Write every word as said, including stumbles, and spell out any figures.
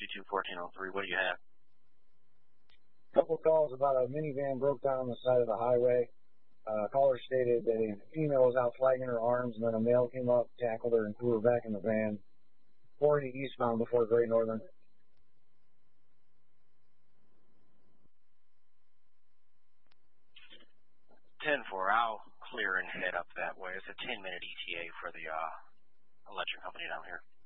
two fourteen oh three. What do you have? Couple calls about a minivan broke down on the side of the highway. Uh, caller stated that a female was out flagging her arms, and then a male came up, tackled her, and threw her back in the van. forty eastbound before Great Northern. ten four, I'll clear and head up that way. It's a ten minute E T A for the uh, electric company down here.